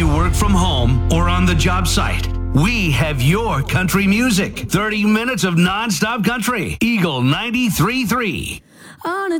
you work from home or on the job site, we have your country music. 30 minutes of nonstop country. Eagle 93.3. On a